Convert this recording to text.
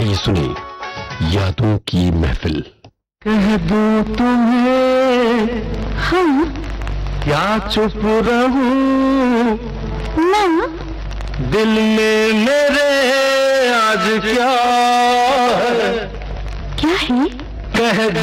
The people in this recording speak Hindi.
आइए सुनिए यादों की महफिल। कह दूं तुम्हें हाँ क्या चुप रहूं ना, दिल में मेरे आज क्या है क्या है? कह